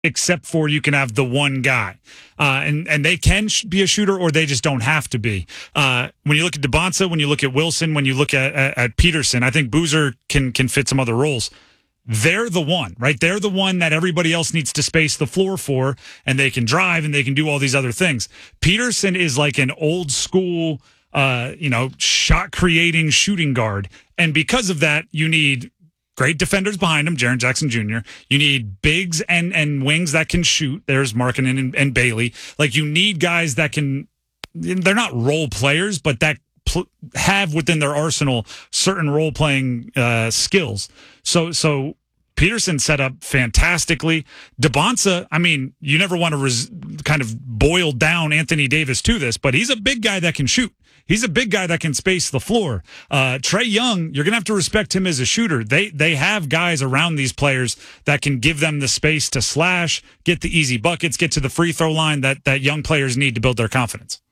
except for you can have the one guy. And they can be a shooter or they just don't have to be. When you look at DeBonsa, when you look at Wilson, when you look at Peterson, I think Boozer can fit some other roles. They're the one, right? They're the one that everybody else needs to space the floor for, and they can drive and they can do all these other things. Peterson is like an old school, shot creating shooting guard. And because of that, you need great defenders behind him, Jaren Jackson Jr. You need bigs and wings that can shoot. There's Markkanen and Bailey. Like, you need guys that can, they're not role players, but that have within their arsenal certain role-playing skills. So Peterson set up fantastically. DeBonsa, I mean, you never want to kind of boil down Anthony Davis to this, but he's a big guy that can shoot. He's a big guy that can space the floor. Trae Young, you're going to have to respect him as a shooter. They have guys around these players that can give them the space to slash, get the easy buckets, get to the free throw line that young players need to build their confidence.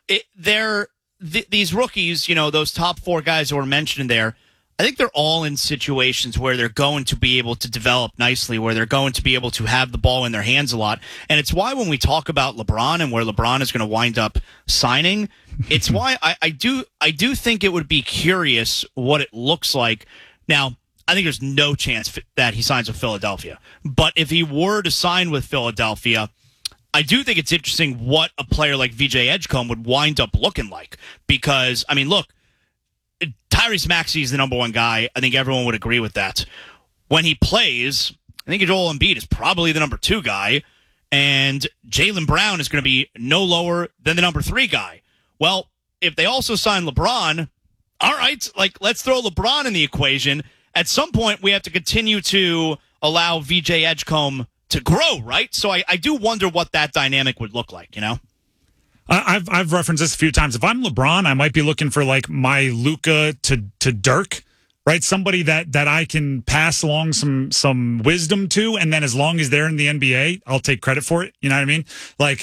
These rookies, those top four guys who were mentioned there, I think they're all in situations where they're going to be able to develop nicely, where they're going to be able to have the ball in their hands a lot. And it's why when we talk about LeBron and where LeBron is going to wind up signing, it's why I do think it would be curious what it looks like. Now, I think there's no chance that he signs with Philadelphia. But if he were to sign with Philadelphia, I do think it's interesting what a player like VJ Edgecombe would wind up looking like. Because, I mean, look, Tyrese Maxey is the number one guy. I think everyone would agree with that. When he plays, I think Joel Embiid is probably the number two guy, and Jaylen Brown is going to be no lower than the number three guy. Well, if they also sign LeBron, all right, let's throw LeBron in the equation. At some point, we have to continue to allow VJ Edgecombe to grow, right? So I do wonder what that dynamic would look like, I've referenced this a few times. If I'm LeBron, I might be looking for like my Luka to Dirk, right? Somebody that I can pass along some wisdom to, and then as long as they're in the NBA, I'll take credit for it. You know what I mean? Like,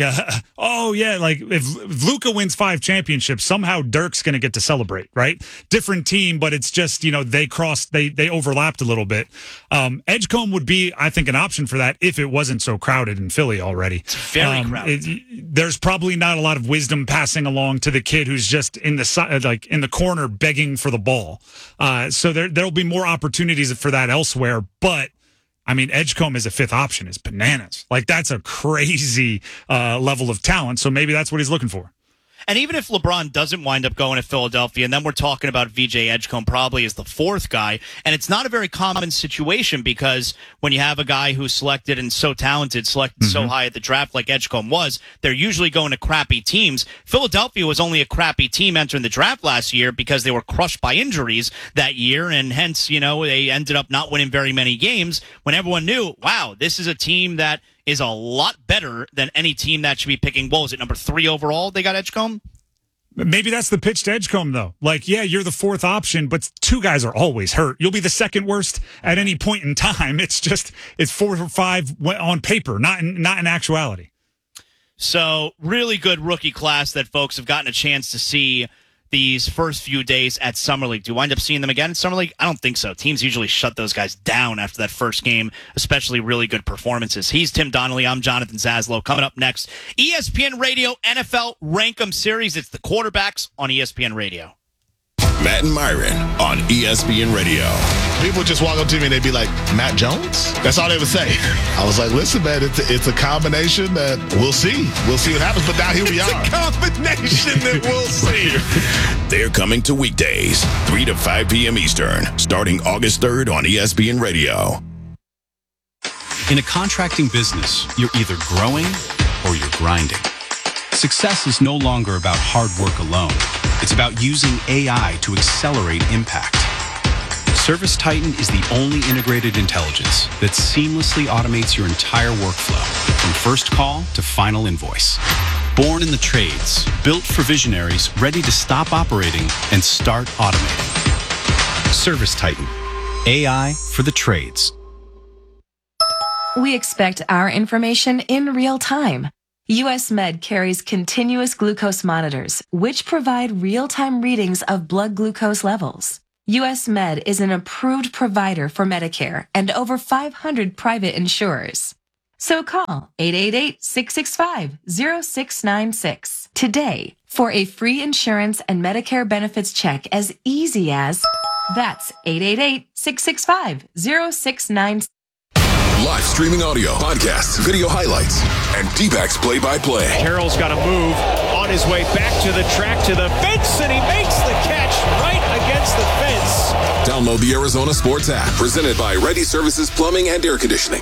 if Luka wins 5 championships, somehow Dirk's going to get to celebrate, right? Different team, but it's just, they overlapped a little bit. Edgecombe would be, I think, an option for that if it wasn't so crowded in Philly already. It's very crowded. There's probably not a lot of wisdom passing along to the kid who's just in the corner begging for the ball. So there'll be more opportunities for that elsewhere. But, I mean, Edgecombe as a 5th option is bananas. Like, that's a crazy level of talent. So maybe that's what he's looking for. And even if LeBron doesn't wind up going to Philadelphia, and then we're talking about VJ Edgecombe probably as the 4th guy, and it's not a very common situation because when you have a guy who's selected and so talented, selected so high at the draft like Edgecombe was, they're usually going to crappy teams. Philadelphia was only a crappy team entering the draft last year because they were crushed by injuries that year, and hence, they ended up not winning very many games when everyone knew, wow, this is a team that is a lot better than any team that should be picking. What was it, number 3 overall? They got Edgecombe? Maybe that's the pitch to Edgecombe, though. Like, yeah, you're the 4th option, but 2 guys are always hurt. You'll be the 2nd worst at any point in time. It's 4 or 5 on paper, not in actuality. So, really good rookie class that folks have gotten a chance to see these first few days at Summer League. Do you wind up seeing them again at Summer League? I don't think so. Teams usually shut those guys down after that first game, especially really good performances. He's Tim Donnelly. I'm Jonathan Zaslow. Coming up next, ESPN Radio NFL Rank'em Series. It's the quarterbacks on ESPN Radio. Matt and Myron on ESPN Radio. People just walk up to me and they'd be like, Matt Jones? That's all they would say. I was like, listen, man, it's a combination that we'll see. We'll see what happens, but now here we are. It's a combination that we'll see. They're coming to weekdays, 3 to 5 p.m. Eastern, starting August 3rd on ESPN Radio. In a contracting business, you're either growing or you're grinding. Success is no longer about hard work alone. It's about using AI to accelerate impact. ServiceTitan is the only integrated intelligence that seamlessly automates your entire workflow, from first call to final invoice. Born in the trades, built for visionaries ready to stop operating and start automating. ServiceTitan, AI for the trades. We expect our information in real time. US Med carries continuous glucose monitors, which provide real-time readings of blood glucose levels. US Med is an approved provider for Medicare and over 500 private insurers. So call 888-665-0696 today for a free insurance and Medicare benefits check as easy as that's 888-665-0696. Live streaming audio, podcasts, video highlights, and D-backs play-by-play. Carroll's got to move on his way back to the track, to the fence, and he makes the catch right against the fence. Download the Arizona Sports app, presented by Ready Services Plumbing and Air Conditioning.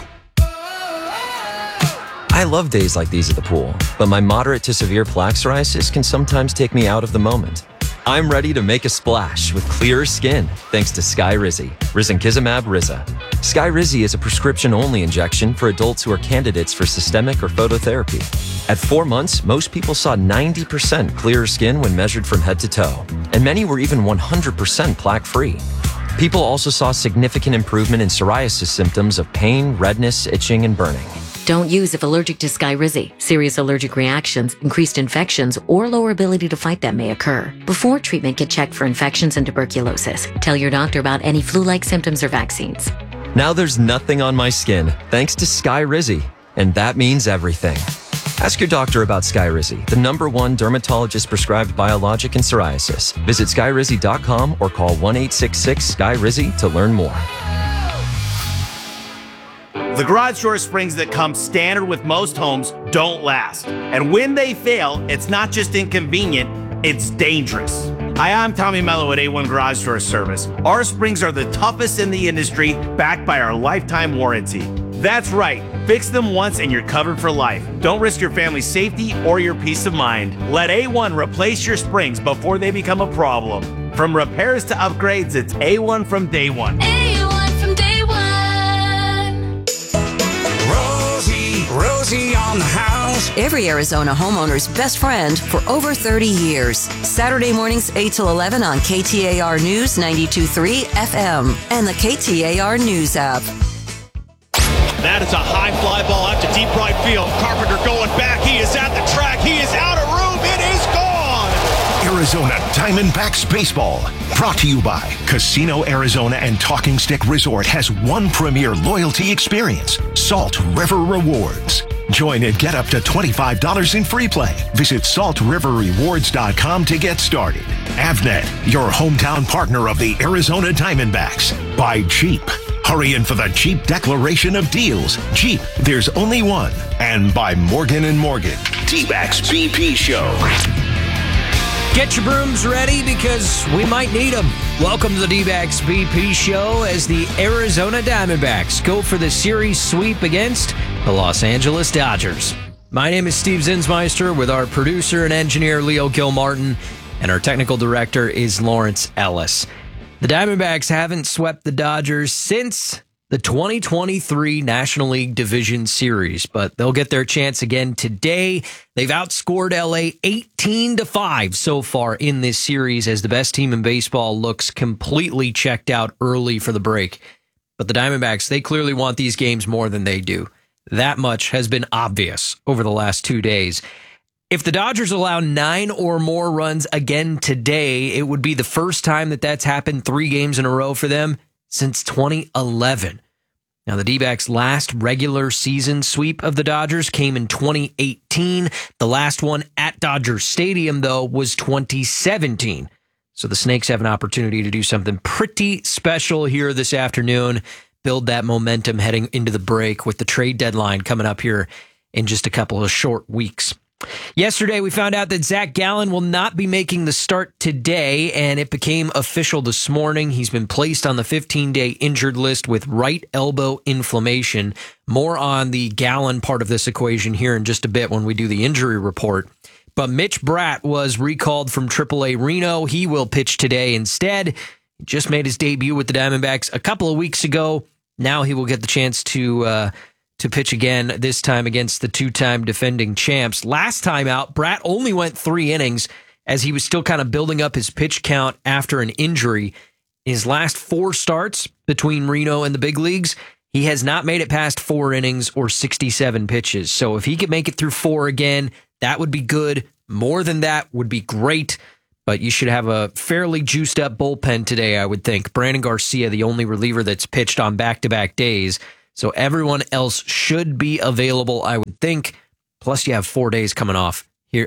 I love days like these at the pool, but my moderate to severe plaque psoriasis can sometimes take me out of the moment. I'm ready to make a splash with clearer skin thanks to Skyrizi, Risankizumab Riza. Skyrizi is a prescription-only injection for adults who are candidates for systemic or phototherapy. At 4 months, most people saw 90% clearer skin when measured from head to toe, and many were even 100% plaque-free. People also saw significant improvement in psoriasis symptoms of pain, redness, itching, and burning. Don't use if allergic to Skyrizi. Serious allergic reactions, increased infections, or lower ability to fight them may occur. Before treatment, get checked for infections and tuberculosis. Tell your doctor about any flu-like symptoms or vaccines. Now there's nothing on my skin thanks to Skyrizi, and that means everything. Ask your doctor about Skyrizi, the #1 dermatologist-prescribed biologic in psoriasis. Visit Skyrizi.com or call 1-866-SKY-RIZI to learn more. The garage door springs that come standard with most homes don't last. And when they fail, it's not just inconvenient, it's dangerous. Hi, I'm Tommy Mello at A1 Garage Door Service. Our springs are the toughest in the industry, backed by our lifetime warranty. That's right. Fix them once and you're covered for life. Don't risk your family's safety or your peace of mind. Let A1 replace your springs before they become a problem. From repairs to upgrades, it's A1 from day one. A1 from day one. Rosie on the house. Every Arizona homeowner's best friend for over 30 years. Saturday mornings 8 till 11 on KTAR News 92.3 FM and the KTAR News app. That is a high fly ball out to deep right field. Carpenter going back. He is at the track. He is out of room. It is gone. Arizona Diamondbacks Baseball. Brought to you by Casino Arizona and Talking Stick Resort has one premier loyalty experience, Salt River Rewards. Join and get up to $25 in free play. Visit saltriverrewards.com to get started. Avnet, your hometown partner of the Arizona Diamondbacks. By Jeep. Hurry in for the Jeep Declaration of Deals. Jeep, there's only one. And by Morgan & Morgan. D-backs BP Show. Get your brooms ready because we might need them. Welcome to the D-backs BP Show as the Arizona Diamondbacks go for the series sweep against the Los Angeles Dodgers. My name is Steve Zinsmeister with our producer and engineer Leo Gilmartin, and our technical director is Lawrence Ellis. The Diamondbacks haven't swept the Dodgers since the 2023 National League Division Series, but they'll get their chance again today. They've outscored LA 18-5 so far in this series as the best team in baseball looks completely checked out early for the break. But the Diamondbacks, they clearly want these games more than they do. That much has been obvious over the last 2 days. If the Dodgers allow 9 or more runs again today, it would be the first time that that's happened 3 games in a row for them since 2011. Now, the D-backs' last regular season sweep of the Dodgers came in 2018. The last one at Dodger Stadium, though, was 2017. So the Snakes have an opportunity to do something pretty special here this afternoon, build that momentum heading into the break with the trade deadline coming up here in just a couple of short weeks. Yesterday, we found out that Zach Gallen will not be making the start today, and it became official this morning. He's been placed on the 15-day injured list with right elbow inflammation. More on the Gallen part of this equation here in just a bit when we do the injury report. But Mitch Bratt was recalled from AAA Reno. He will pitch today instead. He just made his debut with the Diamondbacks a couple of weeks ago. Now he will get the chance to pitch again, this time against the 2-time defending champs. Last time out, Bratt only went 3 innings as he was still kind of building up his pitch count after an injury. In his last 4 starts between Reno and the big leagues, he has not made it past 4 innings or 67 pitches. So if he could make it through 4 again, that would be good. More than that would be great. But you should have a fairly juiced up bullpen today, I would think. Brandon Garcia, the only reliever that's pitched on back-to-back days. So everyone else should be available, I would think. Plus, you have 4 days coming up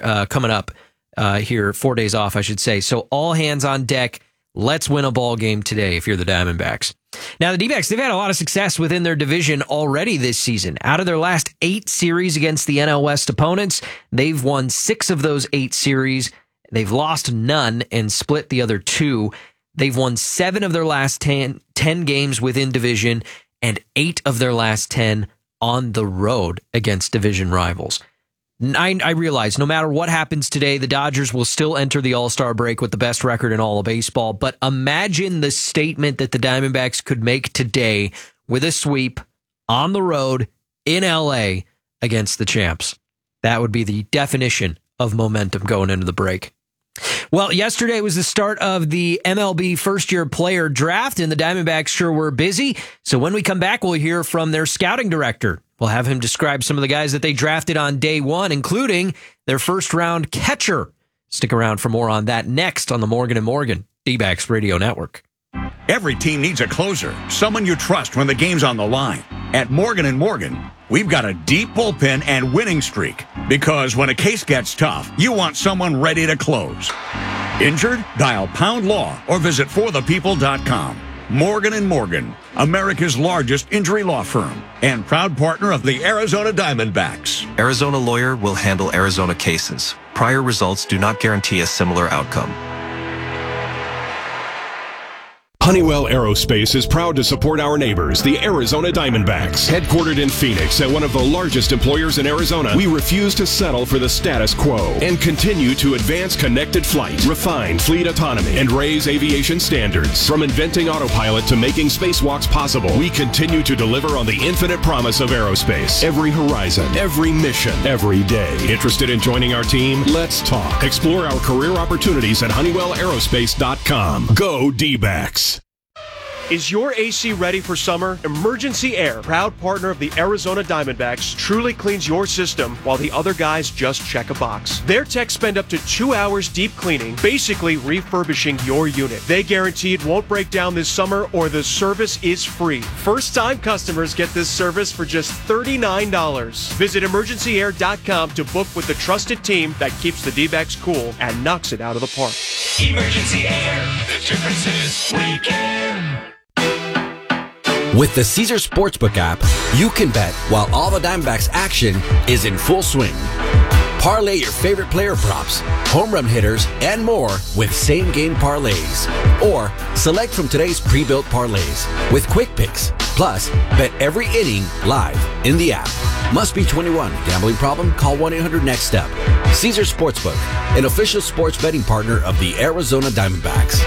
here, 4 days off, I should say. So all hands on deck. Let's win a ball game today if you're the Diamondbacks. Now, the D-backs, they've had a lot of success within their division already this season. Out of their last 8 series against the NL West opponents, they've won 6 of those 8 series. They've lost none and split the other 2. They've won 7 of their last 10 games within division and 8 of their last 10 on the road against division rivals. I realize no matter what happens today, the Dodgers will still enter the All-Star break with the best record in all of baseball. But imagine the statement that the Diamondbacks could make today with a sweep on the road in LA against the champs. That would be the definition of momentum going into the break. Well, yesterday was the start of the MLB first-year player draft, and the Diamondbacks sure were busy. So when we come back, we'll hear from their scouting director. We'll have him describe some of the guys that they drafted on day one, including their first-round catcher. Stick around for more on that next on the Morgan & Morgan D-backs Radio Network. Every team needs a closer, someone you trust when the game's on the line. At Morgan & Morgan, we've got a deep bullpen and winning streak because when a case gets tough, you want someone ready to close. Injured? Dial Pound Law or visit forthepeople.com. Morgan & Morgan, America's largest injury law firm and proud partner of the Arizona Diamondbacks. Arizona Lawyer will handle Arizona cases. Prior results do not guarantee a similar outcome. Honeywell Aerospace is proud to support our neighbors, the Arizona Diamondbacks. Headquartered in Phoenix and one of the largest employers in Arizona, we refuse to settle for the status quo and continue to advance connected flight, refine fleet autonomy, and raise aviation standards. From inventing autopilot to making spacewalks possible, we continue to deliver on the infinite promise of aerospace. Every horizon, every mission, every day. Interested in joining our team? Let's talk. Explore our career opportunities at HoneywellAerospace.com. Go D-backs. Is your AC ready for summer? Emergency Air, proud partner of the Arizona Diamondbacks, truly cleans your system while the other guys just check a box. Their techs spend up to 2 hours deep cleaning, basically refurbishing your unit. They guarantee it won't break down this summer or the service is free. First-time customers get this service for just $39. Visit emergencyair.com to book with the trusted team that keeps the D-backs cool and knocks it out of the park. Emergency Air, the difference is we care. With the Caesars Sportsbook app, you can bet while all the Diamondbacks action is in full swing. Parlay your favorite player props, home run hitters, and more with same-game parlays. Or select from today's pre-built parlays with quick picks. Plus, bet every inning live in the app. Must be 21. Gambling problem? Call 1-800-NEXT-STEP. Caesars Sportsbook, an official sports betting partner of the Arizona Diamondbacks.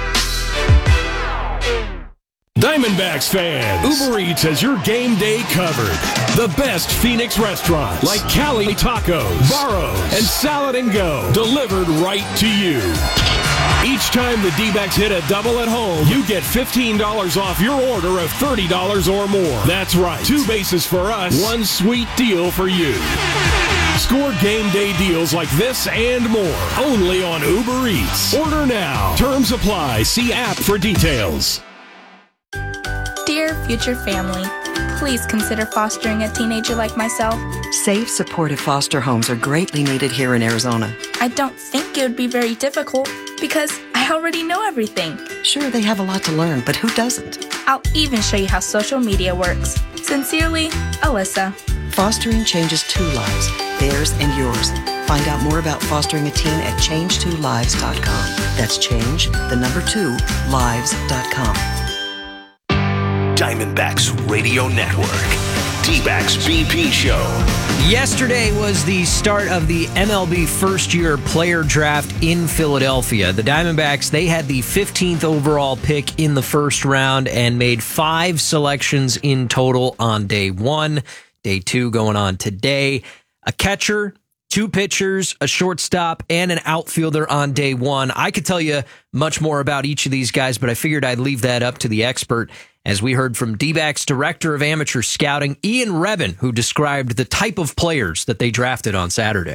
Diamondbacks fans, Uber Eats has your game day covered. The best Phoenix restaurants like Cali Tacos, Barrows, and Salad and Go delivered right to you. Each time the D-backs hit a double at home, you get $15 off your order of $30 or more. That's right. 2 bases for us, 1 sweet deal for you. Score game day deals like this and more only on Uber Eats. Order now. Terms apply. See app for details. Dear future family, please consider fostering a teenager like myself. Safe, supportive foster homes are greatly needed here in Arizona. I don't think it would be very difficult because I already know everything. Sure, they have a lot to learn, but who doesn't? I'll even show you how social media works. Sincerely, Alyssa. Fostering changes 2 lives, theirs and yours. Find out more about fostering a teen at change2lives.com. That's change, the number 2, lives.com. Diamondbacks Radio Network. D-backs BP Show. Yesterday was the start of the MLB first-year player draft in Philadelphia. The Diamondbacks, they had the 15th overall pick in the first round and made 5 selections in total on day 1. Day 2 going on today. A catcher, 2 pitchers, a shortstop, and an outfielder on day 1. I could tell you much more about each of these guys, but I figured I'd leave that up to the expert as we heard from D-backs Director of Amateur Scouting, Ian Rebin, who described the type of players that they drafted on Saturday.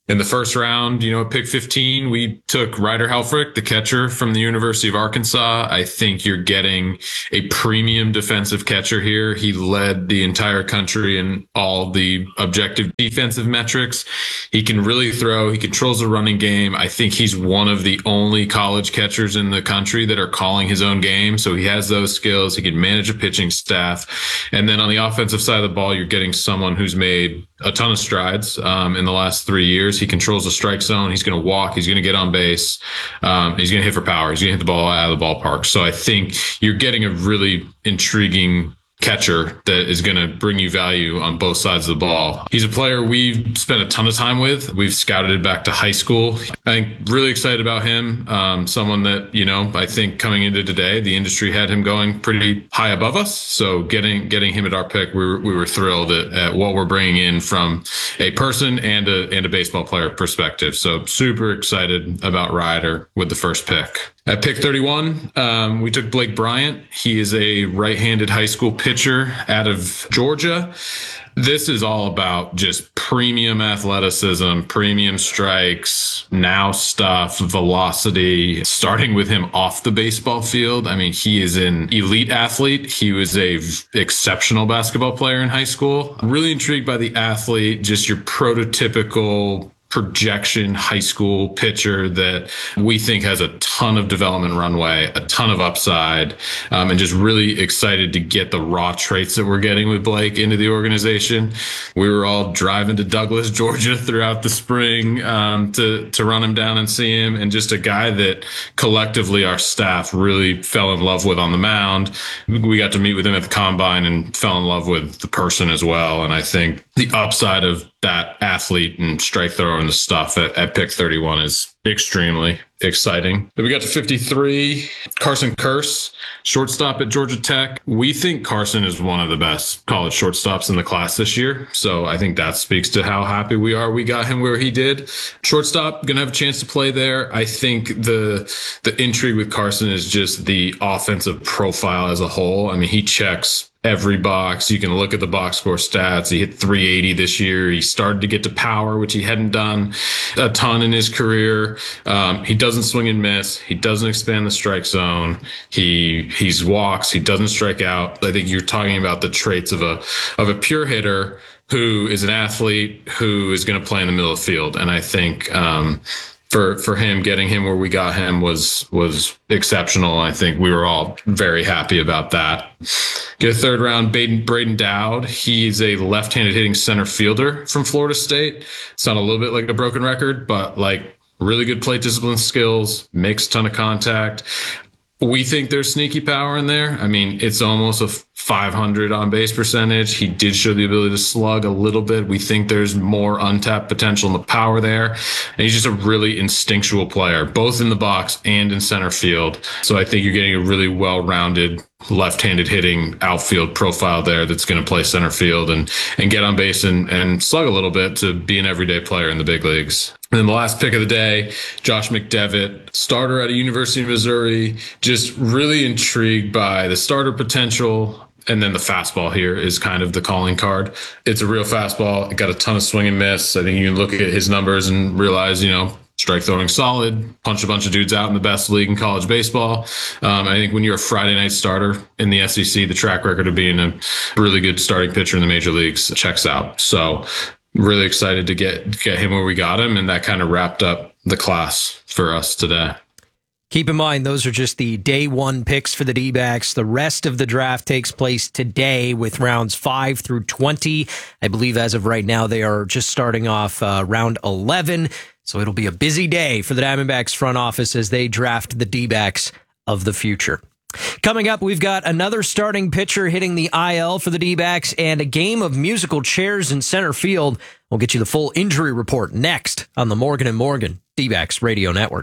In the first round, at pick 15, we took Ryder Helfrich, the catcher from the University of Arkansas. I think you're getting a premium defensive catcher here. He led the entire country in all the objective defensive metrics. He can really throw. He controls the running game. I think he's one of the only college catchers in the country that are calling his own game. So he has those skills. He can manage a pitching staff. And then on the offensive side of the ball, you're getting someone who's made a ton of strides in the last 3 years. He controls the strike zone. He's going to walk. He's going to get on base. He's going to hit for power. He's going to hit the ball out of the ballpark. So I think you're getting a really intriguing catcher that is going to bring you value on both sides of the ball. He's a player we've spent a ton of time with. We've scouted it back to high school. I think really excited about him. Someone that, I think coming into today, the industry had him going pretty high above us. So getting him at our pick, we were thrilled at what we're bringing in from a person and a baseball player perspective. So super excited about Ryder with the first pick. At pick 31, we took Blake Bryant. He is a right-handed high school pitcher out of Georgia. This is all about just premium athleticism, premium strikes, now stuff, velocity, starting with him off the baseball field. I mean, he is an elite athlete. He was a exceptional basketball player in high school. I'm really intrigued by the athlete, just your prototypical projection high school pitcher that we think has a ton of development runway, a ton of upside, and just really excited to get the raw traits that we're getting with Blake into the organization. We were all driving to Douglas, Georgia throughout the spring to run him down and see him, and just a guy that collectively our staff really fell in love with on the mound. We got to meet with him at the combine and fell in love with the person as well. And I think the upside of that athlete and strike thrower and the stuff at pick 31 is extremely exciting. Then we got to 53, Carson Kearse, shortstop at Georgia Tech. We think Carson is one of the best college shortstops in the class this year. So I think that speaks to how happy we are we got him where he did. Shortstop, going to have a chance to play there. I think the intrigue with Carson is just the offensive profile as a whole. I mean, he checks every box. You can look at the box score stats. He hit 380 this year. He started to get to power, which he hadn't done a ton in his career. He doesn't swing and miss. He doesn't expand the strike zone. He's walks. He doesn't strike out. I think you're talking about the traits of a pure hitter who is an athlete who is going to play in the middle of the field. And I think, for him, getting him where we got him was exceptional. I think we were all very happy about that. Get a third round, Braden Dowd. He's a left-handed hitting center fielder from Florida State. Sound a little bit like a broken record, but really good plate discipline skills, makes a ton of contact. We think there's sneaky power in there. I mean, it's almost a 500 on base percentage. He did show the ability to slug a little bit. We think there's more untapped potential in the power there. And he's just a really instinctual player, both in the box and in center field. So I think you're getting a really well-rounded left-handed hitting outfield profile there that's going to play center field and get on base and slug a little bit to be an everyday player in the big leagues. And then the last pick of the day, Josh McDevitt, starter at a University of Missouri, just really intrigued by the starter potential. And then the fastball here is kind of the calling card. It's a real fastball. It got a ton of swing and miss. I think you can look at his numbers and realize, strike throwing solid, punch a bunch of dudes out in the best league in college baseball. I think when you're a Friday night starter in the SEC, the track record of being a really good starting pitcher in the major leagues checks out. So really excited to get him where we got him. And that kind of wrapped up the class for us today. Keep in mind, those are just the day one picks for the D-backs. The rest of the draft takes place today with rounds 5 through 20. I believe as of right now, they are just starting off round 11. So it'll be a busy day for the Diamondbacks front office as they draft the D-backs of the future. Coming up, we've got another starting pitcher hitting the IL for the D-backs and a game of musical chairs in center field. We'll get you the full injury report next on the Morgan & Morgan D-backs Radio Network.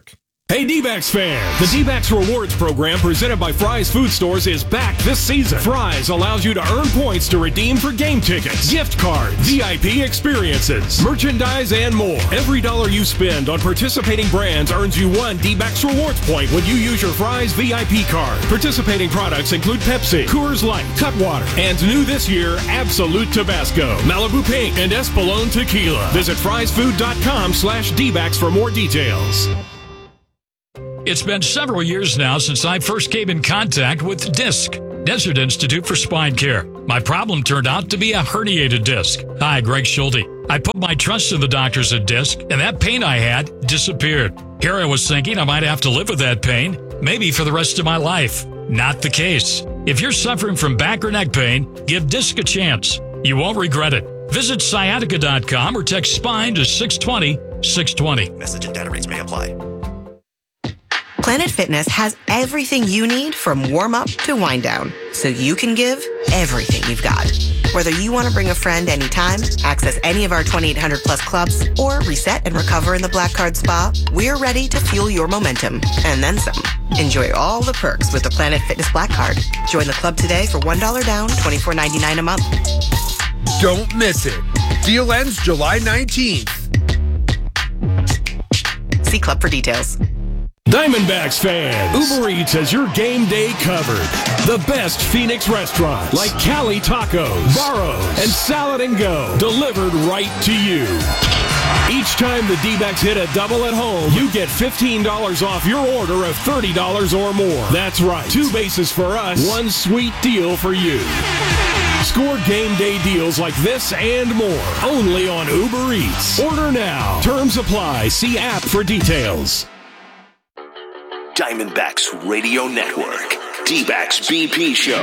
Hey, D-backs fans! The D-backs Rewards program presented by Fry's Food Stores is back this season. Fry's allows you to earn points to redeem for game tickets, gift cards, VIP experiences, merchandise, and more. Every dollar you spend on participating brands earns you one D-backs Rewards point when you use your Fry's VIP card. Participating products include Pepsi, Coors Light, Cutwater, and new this year, Absolute Tabasco, Malibu Pink, and Espolón Tequila. Visit frysfood.com/D-backs for more details. It's been several years now since I first came in contact with DISC, Desert Institute for Spine Care. My problem turned out to be a herniated disc. Hi, Greg Schulte. I put my trust in the doctors at DISC, and that pain I had disappeared. Here I was thinking I might have to live with that pain, maybe for the rest of my life. Not the case. If you're suffering from back or neck pain, give DISC a chance. You won't regret it. Visit sciatica.com or text SPINE to 620-620. Message and data rates may apply. Planet Fitness has everything you need from warm-up to wind-down, so you can give everything you've got. Whether you want to bring a friend anytime, access any of our 2,800-plus clubs, or reset and recover in the Black Card Spa, we're ready to fuel your momentum, and then some. Enjoy all the perks with the Planet Fitness Black Card. Join the club today for $1 down, $24.99 a month. Don't miss it. Deal ends July 19th. See club for details. Diamondbacks fans, Uber Eats has your game day covered. The best Phoenix restaurants like Cali Tacos, Barrows, and Salad and Go delivered right to you. Each time the D-backs hit a double at home, you get $15 off your order of $30 or more. That's right. 2 bases for us, 1 sweet deal for you. Score game day deals like this and more only on Uber Eats. Order now. Terms apply. See app for details. Diamondbacks Radio Network. D-backs BP Show.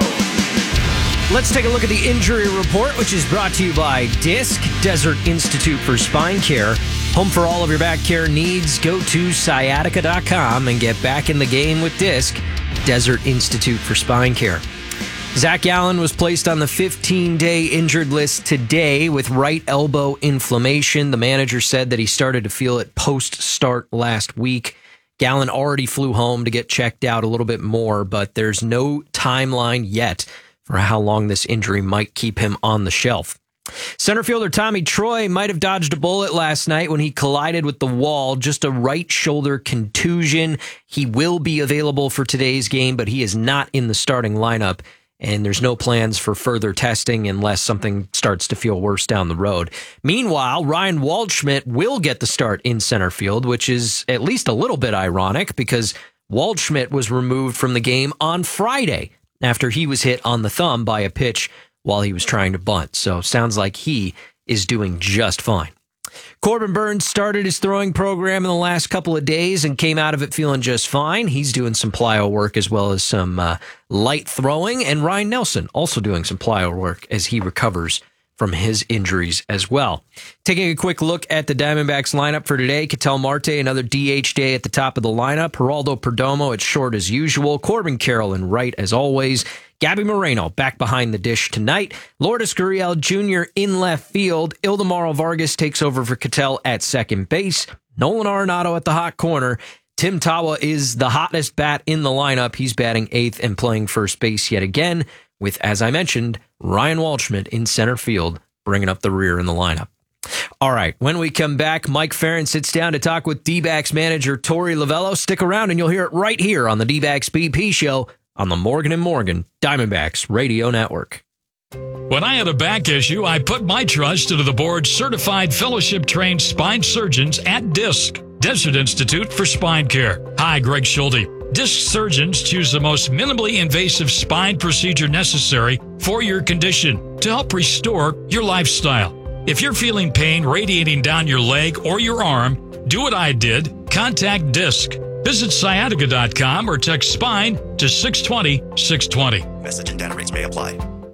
Let's take a look at the injury report, which is brought to you by DISC, Desert Institute for Spine Care. Home for all of your back care needs. Go to sciatica.com and get back in the game with DISC, Desert Institute for Spine Care. Zach Gallen was placed on the 15-day injured list today with right elbow inflammation. The manager said that he started to feel it post-start last week. Gallen already flew home to get checked out a little bit more, but there's no timeline yet for how long this injury might keep him on the shelf. Center fielder Tommy Troy might have dodged a bullet last night when he collided with the wall, just a right shoulder contusion. He will be available for today's game, but he is not in the starting lineup. And there's no plans for further testing unless something starts to feel worse down the road. Meanwhile, Ryan Waldschmidt will get the start in center field, which is at least a little bit ironic because Waldschmidt was removed from the game on Friday after he was hit on the thumb by a pitch while he was trying to bunt. So sounds like he is doing just fine. Corbin Burns started his throwing program in the last couple of days and came out of it feeling just fine. He's doing some plyo work as well as some light throwing. And Ryan Nelson also doing some plyo work as he recovers from his injuries as well. Taking a quick look at the Diamondbacks lineup for today, Ketel Marte, another DH day at the top of the lineup. Geraldo Perdomo at short as usual. Corbin Carroll in right as always. Gabby Moreno back behind the dish tonight. Lourdes Gurriel Jr. in left field. Ildemaro Vargas takes over for Ketel at second base. Nolan Arenado at the hot corner. Tim Tawa is the hottest bat in the lineup. He's batting 8th and playing first base yet again with, as I mentioned, Ryan Waldschmidt in center field, bringing up the rear in the lineup. All right, when we come back, Mike Ferrin sits down to talk with D-backs manager Torey Lovullo. Stick around and you'll hear it right here on the D-backs BP Show on the Morgan & Morgan Diamondbacks Radio Network. When I had a back issue, I put my trust into the board's certified fellowship-trained spine surgeons at DISC, Desert Institute for Spine Care. Hi, Greg Schulte. DISC surgeons choose the most minimally invasive spine procedure necessary for your condition to help restore your lifestyle. If you're feeling pain radiating down your leg or your arm, do what I did. Contact DISC. Visit sciatica.com or text SPINE to 620-620. Message and data rates may apply.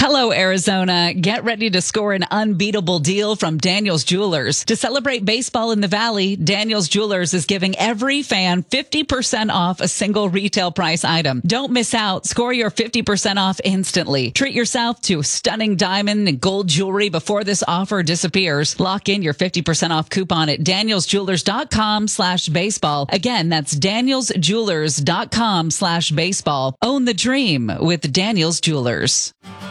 Hello, Arizona. Get ready to score an unbeatable deal from Daniels Jewelers. To celebrate baseball in the Valley, Daniels Jewelers is giving every fan 50% off a single retail price item. Don't miss out. Score your 50% off instantly. Treat yourself to stunning diamond and gold jewelry before this offer disappears. Lock in your 50% off coupon at danielsjewelers.com/baseball. Again, that's danielsjewelers.com/baseball. Own the dream with Daniels Jewelers.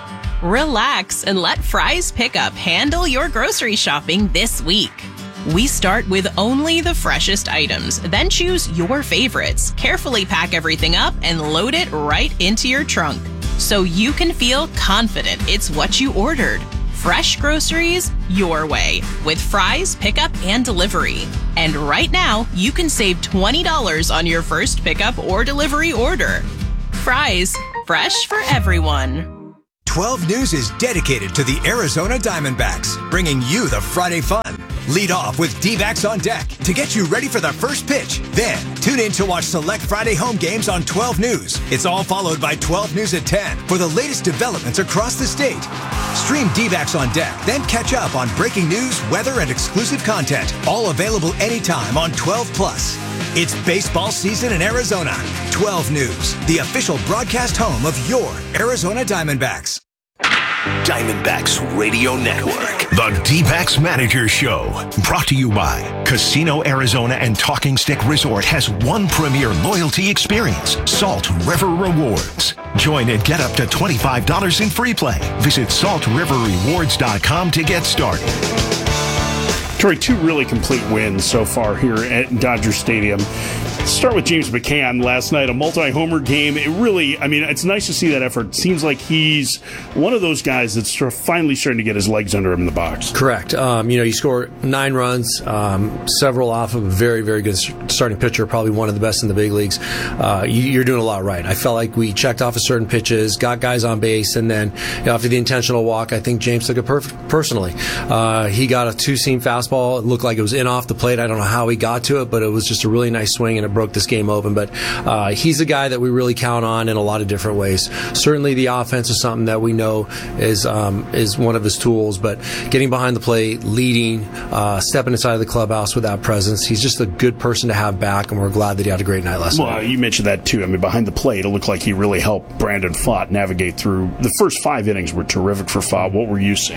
Relax and let Fry's Pickup handle your grocery shopping this week. We start with only the freshest items, then choose your favorites, carefully pack everything up, and load it right into your trunk so you can feel confident it's what you ordered. Fresh groceries your way with Fry's Pickup and Delivery. And right now, you can save $20 on your first pickup or delivery order. Fry's, fresh for everyone. 12 News is dedicated to the Arizona Diamondbacks, bringing you the Friday fun. Lead off with D-backs on deck to get you ready for the first pitch. Then, tune in to watch select Friday home games on 12 News. It's all followed by 12 News at 10 for the latest developments across the state. Stream D-backs on deck, then catch up on breaking news, weather, and exclusive content. All available anytime on 12 Plus. It's baseball season in Arizona. 12 News, the official broadcast home of your Arizona Diamondbacks. Diamondbacks Radio Network. The D-backs Manager Show. Brought to you by Casino Arizona and Talking Stick Resort has one premier loyalty experience, Salt River Rewards. Join and get up to $25 in free play. Visit saltriverrewards.com to get started. Troy, two really complete wins so far here at Dodger Stadium. Let's start with James McCann last night, a multi-homer game. It really, it's nice to see that effort. Seems like he's one of those guys that's finally starting to get his legs under him in the box. Correct. You score 9 runs, several off of a very, very good starting pitcher, probably one of the best in the big leagues. You're doing a lot right. I felt like we checked off of certain pitches, got guys on base, and then after the intentional walk, I think James took it personally. He got a 2-seam fastball. It looked like it was in off the plate. I don't know how he got to it, but it was just a really nice swing, and it broke this game open. But he's a guy that we really count on in a lot of different ways. Certainly the offense is something that we know is one of his tools, but getting behind the plate, leading, stepping inside of the clubhouse with that presence, he's just a good person to have back, and we're glad that he had a great night last night. Well, you mentioned that too. Behind the plate, it looked like he really helped Brandon Pfaadt navigate through. The first 5 innings were terrific for Pfaadt. What were you seeing?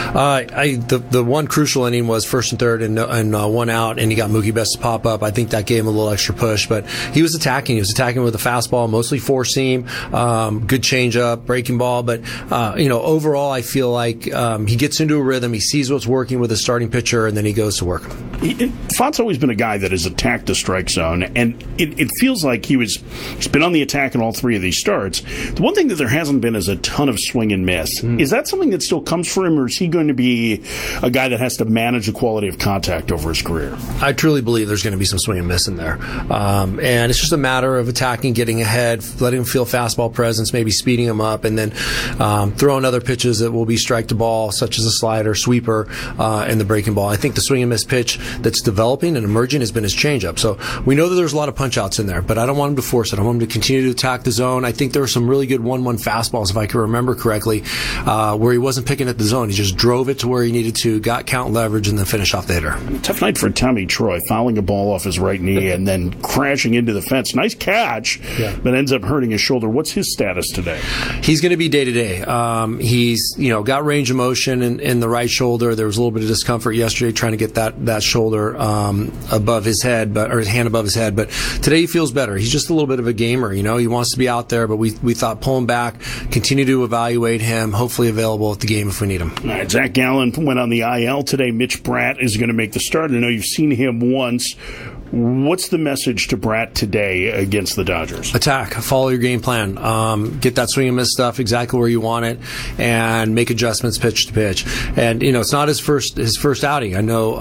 The one crucial inning was first and third and 1 out, and he got Mookie Betts to pop up. I think that gave him a little extra push, but he was attacking. He was attacking with a fastball, mostly 4-seam, good changeup, breaking ball. But overall, I feel like he gets into a rhythm. He sees what's working with his starting pitcher, and then he goes to work. Pfaadt's always been a guy that has attacked the strike zone, and it feels like he's been on the attack in all 3 of these starts. The one thing that there hasn't been is a ton of swing and miss. Is that something that still comes for him, or is he going to be a guy that has to manage the quality of contact over his career? I truly believe there's going to be some swing and miss in there. And it's just a matter of attacking, getting ahead, letting him feel fastball presence, maybe speeding him up, and then throwing other pitches that will be strike to ball, such as a slider, sweeper, and the breaking ball. I think the swing and miss pitch that's developing and emerging has been his changeup. So we know that there's a lot of punch outs in there, but I don't want him to force it. I want him to continue to attack the zone. I think there were some really good 1-1 fastballs, if I can remember correctly, where he wasn't picking at the zone. He just drove it to where he needed to, got count leverage, and then finished off the hitter. Tough night for Tommy Troy, fouling a ball off his right knee and then crashing into the fence. Nice catch, but ends up hurting his shoulder. What's his status today? He's going to be day-to-day. He's got range of motion in the right shoulder. There was a little bit of discomfort yesterday trying to get that shoulder above his head, or his hand above his head. But today he feels better. He's just a little bit of a gamer. He wants to be out there, but we thought pull him back, continue to evaluate him, hopefully available at the game if we need him. All right, Zach Gallen went on the IL today. Mitch Bratt is going to make the start. I know you've seen him once. What's the message to Bratt today against the Dodgers? Attack. Follow your game plan. Get that swing and miss stuff exactly where you want it, and make adjustments pitch to pitch. And it's not his first outing. I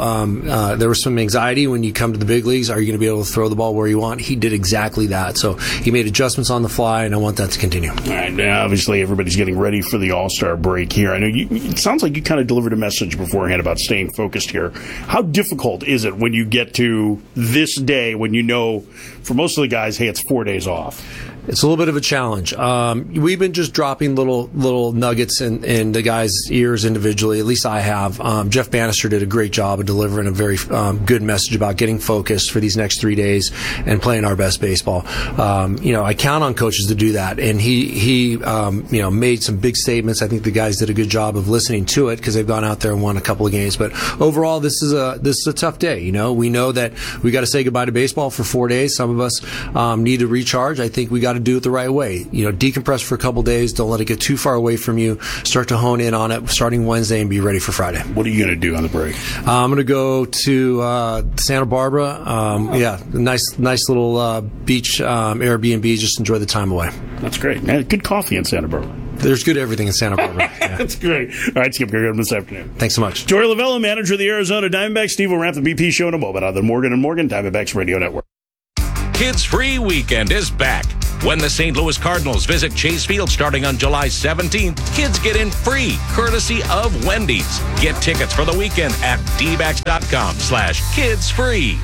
know there was some anxiety when you come to the big leagues. Are you going to be able to throw the ball where you want? He did exactly that. So he made adjustments on the fly, and I want that to continue. All right. Now, obviously, everybody's getting ready for the All-Star break here. I know it sounds like you kind of delivered a message beforehand about staying focused here. How difficult is it when you get to this day when you know, for most of the guys, hey, it's 4 days off? It's a little bit of a challenge. We've been just dropping little nuggets in the guys' ears individually. At least I have. Jeff Bannister did a great job of delivering a very good message about getting focused for these next 3 days and playing our best baseball. I count on coaches to do that, and he made some big statements. I think the guys did a good job of listening to it because they've gone out there and won a couple of games. But overall, this is a tough day. We know that we got to say goodbye to baseball for 4 days. Some of us need to recharge. I think we got to do it the right way. Decompress for a couple days. Don't let it get too far away from you. Start to hone in on it starting Wednesday and be ready for Friday. What are you going to do on the break? I'm going to go to Santa Barbara. Nice little beach Airbnb. Just enjoy the time away. That's great. Man, good coffee in Santa Barbara. There's good everything in Santa Barbara. Yeah. That's great. All right, Skip, good this afternoon. Thanks so much. Joey Lavello, manager of the Arizona Diamondbacks. Steve will wrap the BP show in a moment on the Morgan & Morgan Diamondbacks Radio Network. Kids Free Weekend is back. When the St. Louis Cardinals visit Chase Field starting on July 17th, kids get in free, courtesy of Wendy's. Get tickets for the weekend at dbacks.com/kidsfree.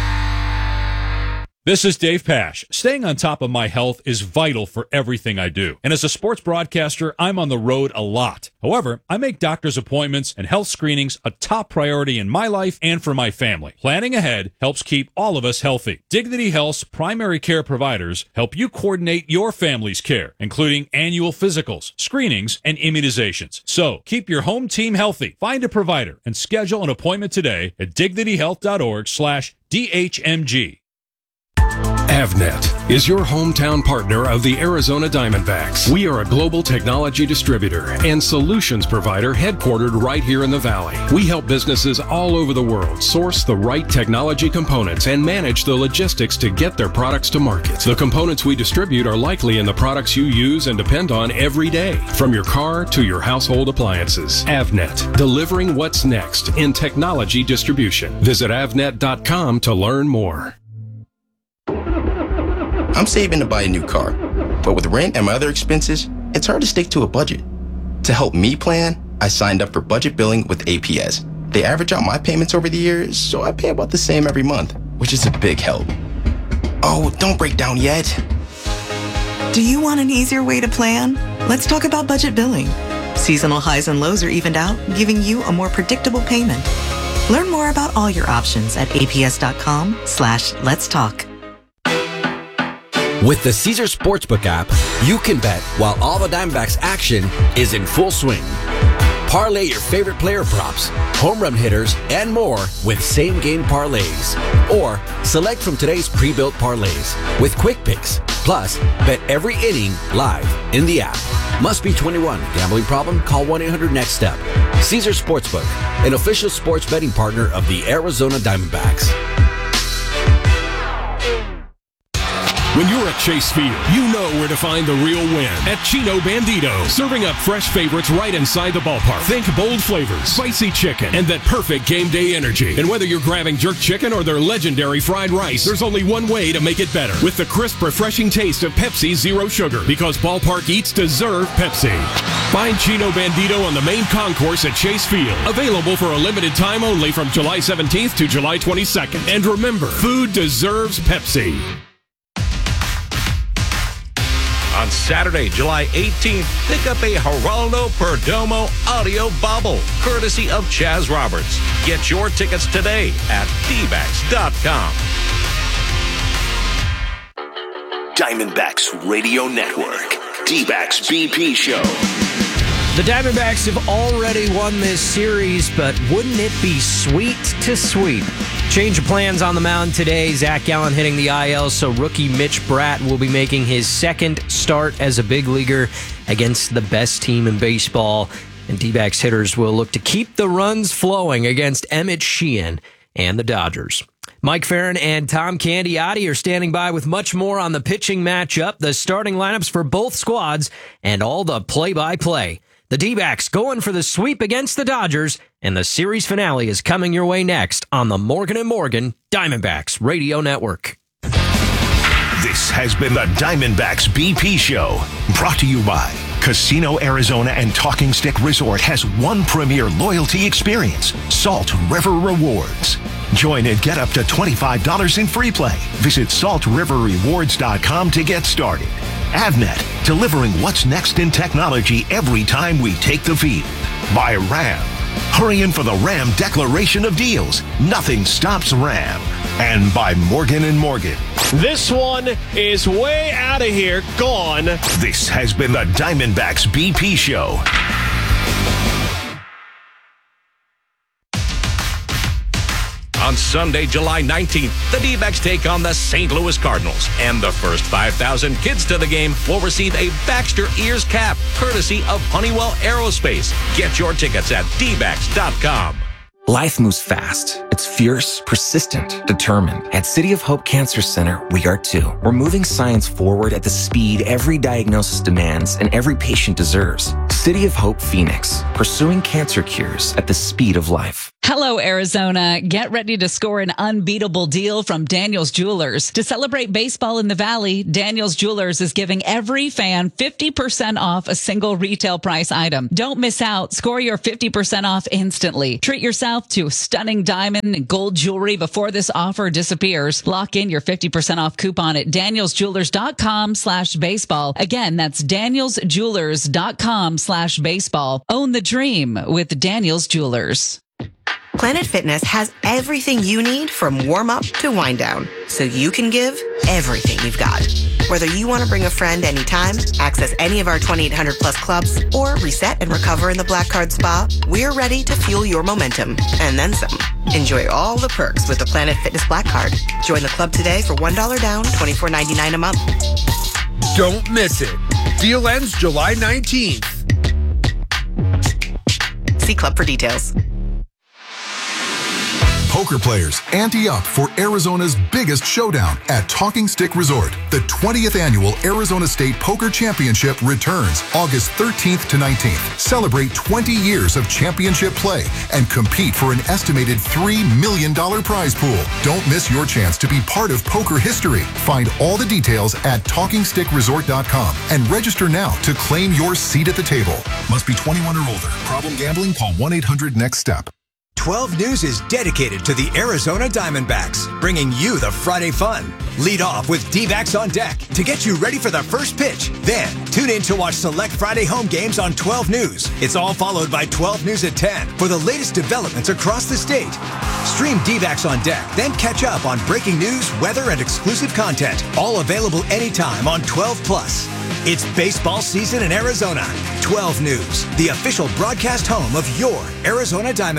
This is Dave Pash. Staying on top of my health is vital for everything I do. And as a sports broadcaster, I'm on the road a lot. However, I make doctor's appointments and health screenings a top priority in my life and for my family. Planning ahead helps keep all of us healthy. Dignity Health's primary care providers help you coordinate your family's care, including annual physicals, screenings, and immunizations. So keep your home team healthy. Find a provider and schedule an appointment today at dignityhealth.org/DHMG. Avnet is your hometown partner of the Arizona Diamondbacks. We are a global technology distributor and solutions provider headquartered right here in the Valley. We help businesses all over the world source the right technology components and manage the logistics to get their products to market. The components we distribute are likely in the products you use and depend on every day, from your car to your household appliances. Avnet, delivering what's next in technology distribution. Visit avnet.com to learn more. I'm saving to buy a new car, but with rent and my other expenses, it's hard to stick to a budget. To help me plan, I signed up for budget billing with APS. They average out my payments over the years, so I pay about the same every month, which is a big help. Oh, don't break down yet. Do you want an easier way to plan? Let's talk about budget billing. Seasonal highs and lows are evened out, giving you a more predictable payment. Learn more about all your options at aps.com/let's talk. With the Caesars Sportsbook app, you can bet while all the Diamondbacks action is in full swing. Parlay your favorite player props, home run hitters, and more with same-game parlays. Or select from today's pre-built parlays with quick picks. Plus, bet every inning live in the app. Must be 21. Gambling problem? Call 1-800-NEXT-STEP. Caesars Sportsbook, an official sports betting partner of the Arizona Diamondbacks. When you're at Chase Field, you know where to find the real win. At Chino Bandito, serving up fresh favorites right inside the ballpark. Think bold flavors, spicy chicken, and that perfect game day energy. And whether you're grabbing jerk chicken or their legendary fried rice, there's only one way to make it better. With the crisp, refreshing taste of Pepsi Zero Sugar. Because ballpark eats deserve Pepsi. Find Chino Bandito on the main concourse at Chase Field. Available for a limited time only from July 17th to July 22nd. And remember, food deserves Pepsi. On Saturday, July 18th, pick up a Geraldo Perdomo audio bobble, courtesy of Chaz Roberts. Get your tickets today at dbacks.com. Diamondbacks Radio Network, D-Backs BP Show. The Diamondbacks have already won this series, but wouldn't it be sweet to sweep? Change of plans on the mound today. Zach Gallen hitting the IL, so rookie Mitch Bratt will be making his second start as a big leaguer against the best team in baseball. And D-backs hitters will look to keep the runs flowing against Emmett Sheehan and the Dodgers. Mike Farron and Tom Candiotti are standing by with much more on the pitching matchup, the starting lineups for both squads, and all the play-by-play. The D-backs going for the sweep against the Dodgers, and the series finale is coming your way next on the Morgan & Morgan Diamondbacks Radio Network. This has been the Diamondbacks BP Show, brought to you by Casino Arizona and Talking Stick Resort has one premier loyalty experience, Salt River Rewards. Join and get up to $25 in free play. Visit saltriverrewards.com to get started. Avnet, delivering what's next in technology every time we take the field. By Ram. Hurry in for the Ram Declaration of Deals. Nothing stops Ram. And by Morgan & Morgan. This one is way out of here. Gone. This has been the Diamondbacks BP Show. On Sunday, July 19th, the D-backs take on the St. Louis Cardinals. And the first 5,000 kids to the game will receive a Baxter Ears cap, courtesy of Honeywell Aerospace. Get your tickets at dbacks.com. Life moves fast. It's fierce, persistent, determined. At City of Hope Cancer Center, we are too. We're moving science forward at the speed every diagnosis demands and every patient deserves. City of Hope Phoenix, pursuing cancer cures at the speed of life. Hello, Arizona. Get ready to score an unbeatable deal from Daniels Jewelers. To celebrate baseball in the Valley, Daniels Jewelers is giving every fan 50% off a single retail price item. Don't miss out. Score your 50% off instantly. Treat yourself to stunning diamond and gold jewelry before this offer disappears. Lock in your 50% off coupon at danielsjewelers.com/baseball. Again, that's danielsjewelers.com/baseball. Own the dream with Daniels Jewelers. Planet Fitness has everything you need from warm-up to wind-down, so you can give everything you've got. Whether you want to bring a friend anytime, access any of our 2,800-plus clubs, or reset and recover in the Black Card Spa, we're ready to fuel your momentum, and then some. Enjoy all the perks with the Planet Fitness Black Card. Join the club today for $1 down, $24.99 a month. Don't miss it. Deal ends July 19th. See club for details. Poker players, ante up for Arizona's biggest showdown at Talking Stick Resort. The 20th annual Arizona State Poker Championship returns August 13th to 19th. Celebrate 20 years of championship play and compete for an estimated $3 million prize pool. Don't miss your chance to be part of poker history. Find all the details at TalkingStickResort.com and register now to claim your seat at the table. Must be 21 or older. Problem gambling? Call 1-800-NEXT-STEP. 12 News is dedicated to the Arizona Diamondbacks, bringing you the Friday fun. Lead off with D-backs on deck to get you ready for the first pitch. Then, tune in to watch select Friday home games on 12 News. It's all followed by 12 News at 10 for the latest developments across the state. Stream D-backs on deck, then catch up on breaking news, weather, and exclusive content. All available anytime on 12 Plus. It's baseball season in Arizona. 12 News, the official broadcast home of your Arizona Diamondbacks.